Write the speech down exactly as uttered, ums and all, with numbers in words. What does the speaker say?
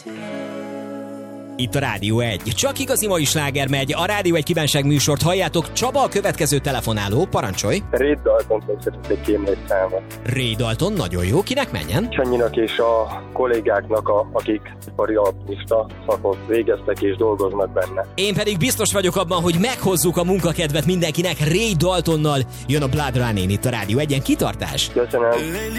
Itt a Rádió egy. Csak igazi mai sláger megy. A Rádió egy kívánság műsort halljátok. Csaba a következő telefonáló. Parancsolj! Ray Daltontól szeretnék kérni egy számot. Ray Dalton, nagyon jó. Kinek menjen? Sanyinak és a kollégáknak, a, akik ipari alpinista szakot végeztek és dolgoznak benne. Én pedig biztos vagyok abban, hogy meghozzuk a munkakedvet mindenkinek. Ray Daltonnal jön a Blood Running itt a Rádió egyen. Kitartás! Köszönöm!